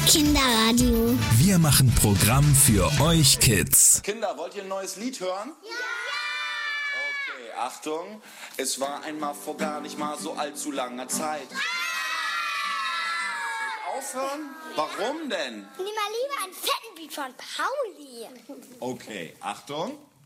Kinderradio. Wir machen Programm für euch Kids. Kinder, wollt ihr ein neues Lied hören? Ja! Okay, Achtung. Es war einmal vor gar nicht mal so allzu langer Zeit. Aufhören? Warum denn? Nimm mal lieber einen fetten Beat von Pauli. Okay, Achtung.